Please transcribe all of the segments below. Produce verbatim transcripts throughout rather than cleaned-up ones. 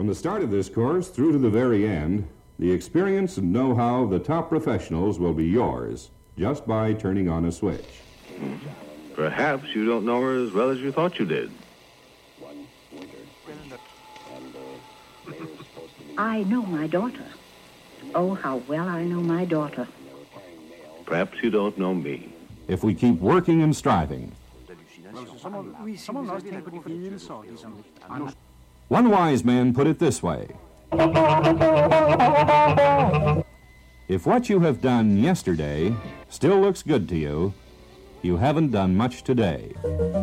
the start of this course through to the very end, the experience and know-how of the top professionals will be yours just by turning on a switch. Perhaps you don't know her as well as you thought you did. I know my daughter. Oh, how well I know my daughter. Perhaps you don't know me. If we keep working and striving. One wise man put it this way. If what you have done yesterday still looks good to you, you haven't done much today.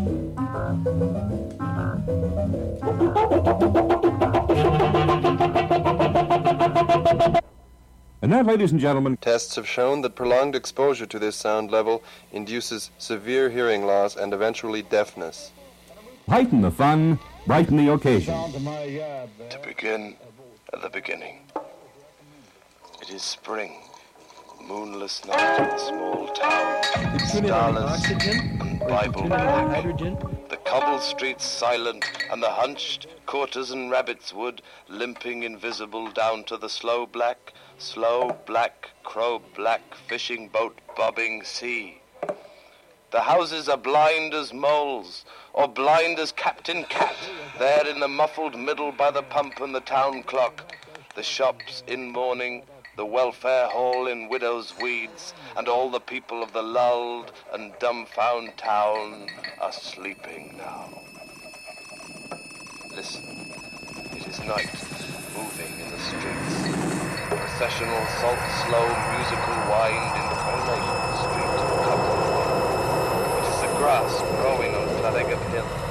And that, ladies and gentlemen... Tests have shown that prolonged exposure to this sound level induces severe hearing loss and eventually deafness. Heighten the fun, brighten the occasion. To begin at the beginning. It is spring. Moonless night in a small town. Starless and Bible black. The cobbled streets silent, and the hunched courtesan rabbits wood limping invisible down to the slow black, slow black, crow black fishing boat bobbing sea. The houses are blind as moles, or blind as Captain Cat, there in the muffled middle by the pump and the town clock. The shops in mourning, the welfare hall in widow's weeds, and all the people of the lulled and dumbfound town are sleeping now. Listen, it is night, moving in the streets. Processional, salt, slow, musical wind in the Coronation Street, Cobblestone. It is the grass growing on Llanegg Hill.